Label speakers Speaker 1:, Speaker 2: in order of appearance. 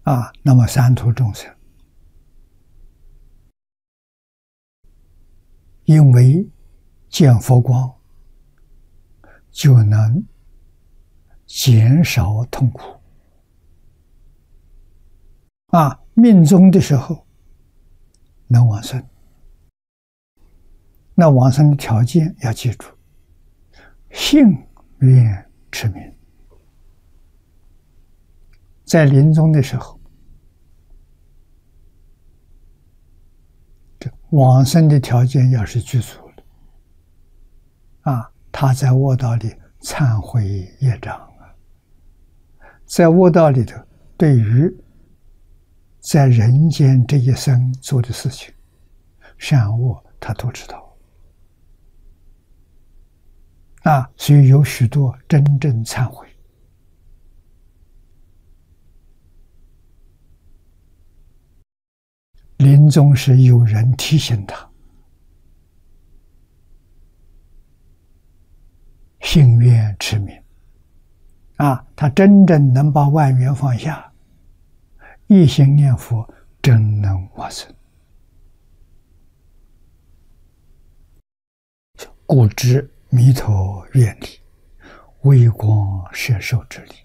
Speaker 1: 那么三途众生，因为见佛光，就能减少痛苦。命终的时候能往生，那往生的条件要记住：信愿持名。在临终的时候，这往生的条件要是具足了，他在卧道里忏悔业障在卧道里头，对于在人间这一生做的事情，善恶他都知道所以有许多真正忏悔。临终时有人提醒他，信愿持名他真正能把万缘放下，一心念佛，真能往生。故知弥陀愿力，微光摄受之力。